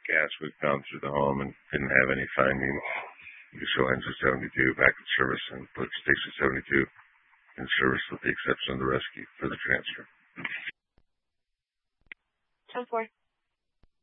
gas we've gone through the home and didn't have any findings. You can show engine 72 back in service and put station 72 in service with the exception of the rescue for the transfer. 10-4.